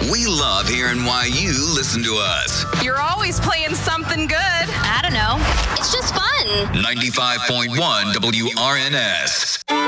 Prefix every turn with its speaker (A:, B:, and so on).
A: We love hearing why you listen to us.
B: You're always playing something good.
C: I don't know.
D: It's just fun.
A: 95.1 WRNS.